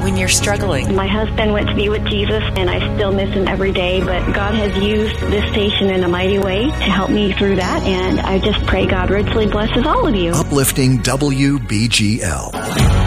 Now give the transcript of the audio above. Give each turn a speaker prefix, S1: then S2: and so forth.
S1: when you're struggling.
S2: My husband went to be with Jesus, and I still miss him every day, but God has used this station in a mighty way to help me through that, and I just pray God richly blesses all of you.
S3: Uplifting WBGL.